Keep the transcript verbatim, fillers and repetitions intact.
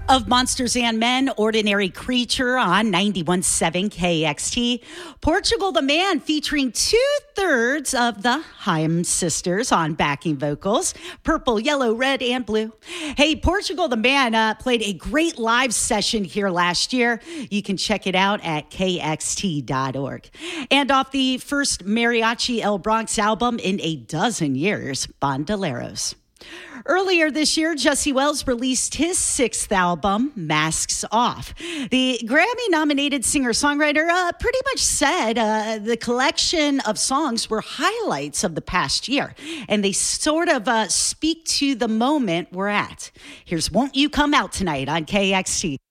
Of Monsters and Men, Ordinary Creature on ninety-one point seven K X T. Portugal the Man featuring two-thirds of the Haim sisters on backing vocals. Purple, yellow, red, and blue. Hey, Portugal the Man uh, played a great live session here last year. You can check it out at K X T dot org. And off the first Mariachi El Bronx album in a dozen years, Bandoleros. Earlier this year, Jesse Wells released his sixth album, Masks Off. The Grammy-nominated singer-songwriter uh, pretty much said uh, the collection of songs were highlights of the past year, and they sort of uh, speak to the moment we're at. Here's Won't You Come Out Tonight on K X T.